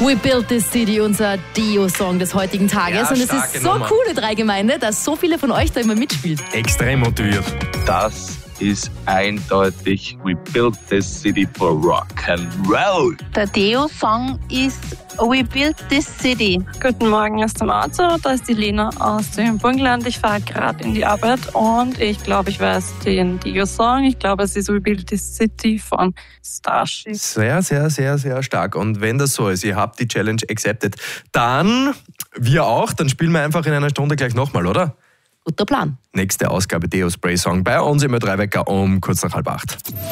We Built This City, unser Deo-Song des heutigen Tages. Ja, und es starke ist so Nummer. cool, die Dreigemeinde, dass so viele von euch da immer mitspielt. Extrem motiviert. Das ist eindeutig We Built This City for Rock and Roll. Der Deo-Song ist We Built This City. Guten Morgen aus dem Auto, da ist die Lena aus dem Burgenland. Ich fahre gerade in die Arbeit und ich glaube, ich weiß den Deo-Song. Ich glaube, es ist We Built This City von Starship. Sehr, sehr, sehr, sehr stark. Und wenn das so ist, ihr habt die Challenge accepted, dann wir auch, dann spielen wir einfach in einer Stunde gleich nochmal, oder? Guter Plan. Nächste Ausgabe Deo Spray Song bei uns im Ö3 Wecker um kurz nach 7:30.